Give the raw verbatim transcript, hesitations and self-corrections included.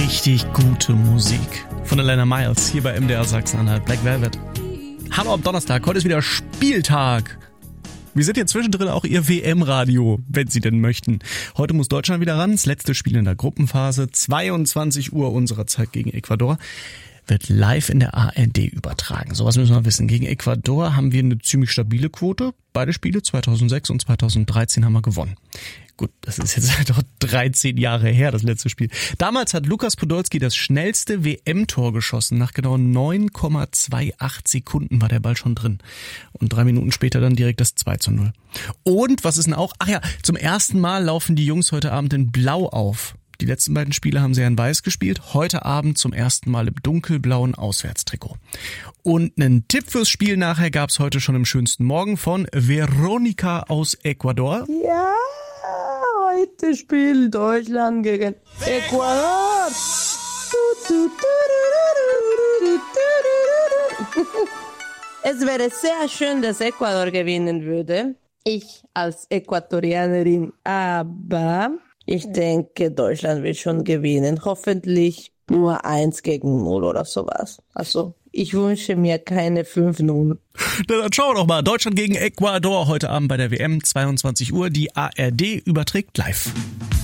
richtig gute Musik von Elena Miles hier bei M D R Sachsen-Anhalt. Black Velvet. Hallo am Donnerstag, heute ist wieder Spieltag. Wir sind hier zwischendrin auch Ihr W M-Radio, wenn Sie denn möchten. Heute muss Deutschland wieder ran, das letzte Spiel in der Gruppenphase, zweiundzwanzig Uhr unserer Zeit gegen Ecuador. Wird live in der A R D übertragen. Sowas müssen wir wissen. Gegen Ecuador haben wir eine ziemlich stabile Quote. Beide Spiele, zweitausendsechs und zweitausenddreizehn, haben wir gewonnen. Gut, das ist jetzt halt auch dreizehn Jahre her, das letzte Spiel. Damals hat Lukas Podolski das schnellste W M-Tor geschossen. Nach genau neun Komma achtundzwanzig Sekunden war der Ball schon drin. Und drei Minuten später dann direkt das zwei zu null. Und, was ist denn auch? Ach ja, zum ersten Mal laufen die Jungs heute Abend in Blau auf. Die letzten beiden Spiele haben sie ja in Weiß gespielt. Heute Abend zum ersten Mal im dunkelblauen Auswärtstrikot. Und einen Tipp fürs Spiel nachher gab's heute schon im schönsten Morgen von Veronika aus Ecuador. Ja, heute spielt Deutschland gegen Ecuador. Es wäre sehr schön, dass Ecuador gewinnen würde. Ich als Äquatorianerin, aber ich denke, Deutschland wird schon gewinnen. Hoffentlich nur eins gegen null oder sowas. Also, ich wünsche mir keine fünf null. Na, dann schauen wir doch mal. Deutschland gegen Ecuador heute Abend bei der W M, zweiundzwanzig Uhr. Die A R D überträgt live.